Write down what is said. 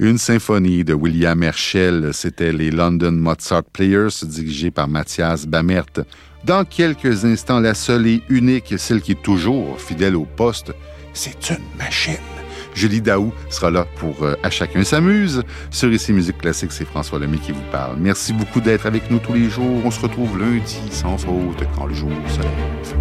Une symphonie de William Herschel, c'était les London Mozart Players, dirigés par Mathias Bamert. Dans quelques instants, la seule et unique, celle qui est toujours fidèle au poste, c'est une machine. Julie Daou sera là pour À chacun s'amuse. Sur Ici Musique Classique, c'est François Lemay qui vous parle. Merci beaucoup d'être avec nous tous les jours. On se retrouve lundi, sans faute, quand le jour se lève.